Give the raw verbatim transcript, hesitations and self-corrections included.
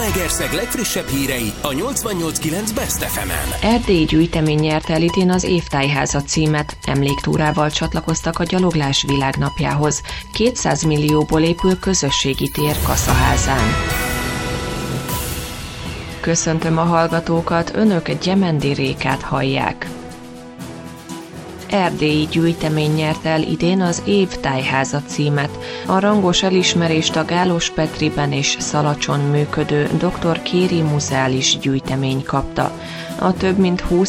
Zalaegerszeg legfrissebb hírei a nyolcvannyolc kilenc Best ef emen. Erdélyi gyűjtemény nyerte el idén az Évtájháza címet. Emléktúrával csatlakoztak a gyaloglás világnapjához. kétszáz millióból épül közösségi tér Kaszaházán. Köszöntöm a hallgatókat, önök Gyemendi Rékát hallják. Erdélyi gyűjtemény nyerte el idén az Évtájháza címet. A rangos elismerést a Gálos Petriben és Szalacson működő doktor Kéri Muzeális Gyűjtemény kapta. A több mint húsz